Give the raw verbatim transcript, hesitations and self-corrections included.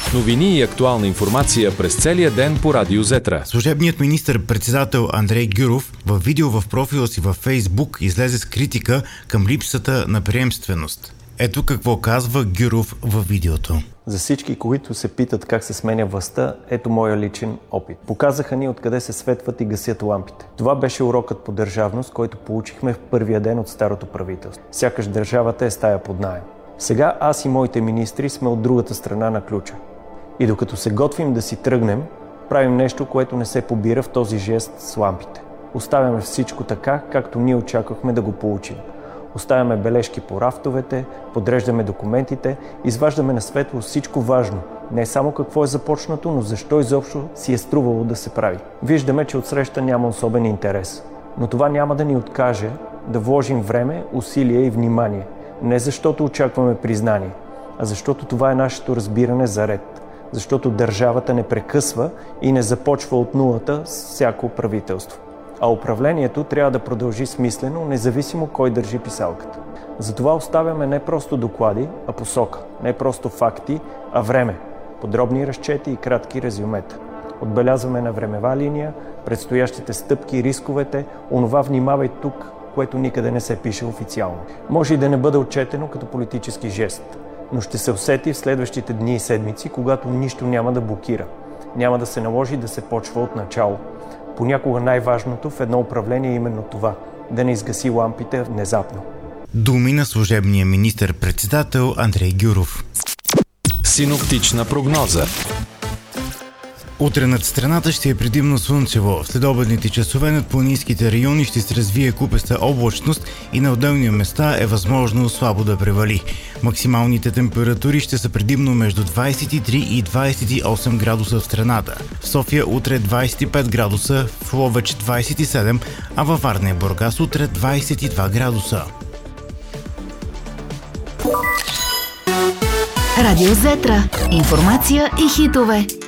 Новини и актуална информация през целия ден по Радио Зетра. Служебният министър-председател Андрей Гюров във видео в профила си във Фейсбук излезе с критика към липсата на приемственост. Ето какво казва Гюров във видеото. За всички, които се питат как се сменя властта, ето моя личен опит. Показаха ни откъде се светват и гасят лампите. Това беше урокът по държавност, който получихме в първия ден от старото правителство. Сякаш държавата е стая под наем. Сега аз и моите министри сме от другата страна на ключа. И докато се готвим да си тръгнем, правим нещо, което не се побира в този жест с лампите. Оставяме всичко така, както ние очаквахме да го получим. Оставяме бележки по рафтовете, подреждаме документите, изваждаме на светло всичко важно. Не само какво е започнато, но защо изобщо си е струвало да се прави. Виждаме, че отсреща няма особен интерес. Но това няма да ни откаже да вложим време, усилие и внимание. Не защото очакваме признание, а защото това е нашето разбиране за ред. Защото държавата не прекъсва и не започва от нулата с всяко правителство. А управлението трябва да продължи смислено, независимо кой държи писалката. Затова оставяме не просто доклади, а посока. Не просто факти, а време. Подробни разчети и кратки резюмета. Отбелязваме на времева линия предстоящите стъпки, рисковете, онова внимавай тук, което никъде не се пише официално. Може и да не бъде отчетено като политически жест, но ще се усети в следващите дни и седмици, когато нищо няма да блокира. Няма да се наложи да се почва от начало. Понякога най-важното в едно управление е именно това – да не изгаси лампите внезапно. Думи на служебния министър-председател Андрей Гюров. Синоптична прогноза. Утре над страната ще е предимно слънчево. В следобедните часове над планинските райони ще се развие купеста облачност и на отделни места е възможно слабо да превали. Максималните температури ще са предимно между двадесет и три и двадесет и осем градуса в страната. В София утре двадесет и пет градуса, в Ловеч двадесет и седем, а във Варна и Бургас утре двадесет и два градуса. Радио Зетра. Информация и хитове.